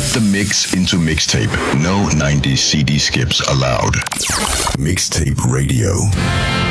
the mix into mixtape. No 90s CD skips allowed. Mixtape Radio.